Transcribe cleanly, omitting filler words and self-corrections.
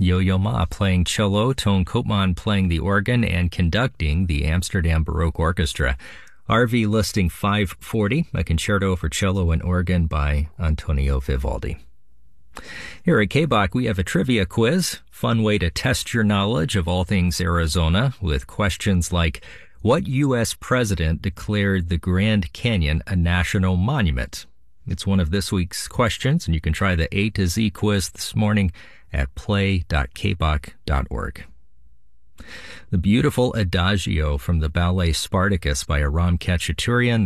Yo-Yo Ma playing cello, Toon Koopman playing the organ and conducting the Amsterdam Baroque Orchestra. RV listing 540, a concerto for cello and organ by Antonio Vivaldi. Here at KBOC, we have a trivia quiz, fun way to test your knowledge of all things Arizona with questions like, what U.S. president declared the Grand Canyon a national monument? It's one of this week's questions, and you can try the A to Z quiz this morning at play.kboc.org. The beautiful Adagio from the ballet Spartacus by Aram Khachaturian.